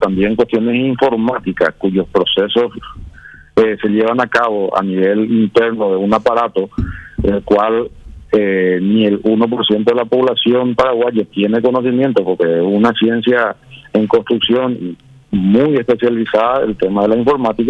también cuestiones informáticas cuyos procesos se llevan a cabo a nivel interno de un aparato, el cual ni el 1% de la población paraguaya tiene conocimiento, porque es una ciencia en construcción muy especializada el tema de la informática.